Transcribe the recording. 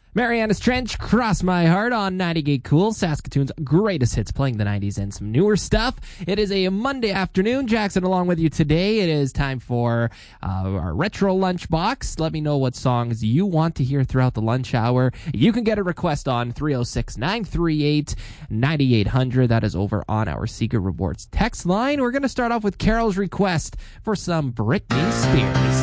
Mariana's Trench, Cross My Heart on 90 Gate Cool, Saskatoon's greatest hits, playing the 90s and some newer stuff. It is a Monday afternoon. Jackson along with you today. It is time for our retro lunchbox. Let me know what songs you want to hear throughout the lunch hour. You can get a request on 306-938-9800. That is over on our Secret Rewards text line. We're going to start off with Carol's request for some Britney Spears.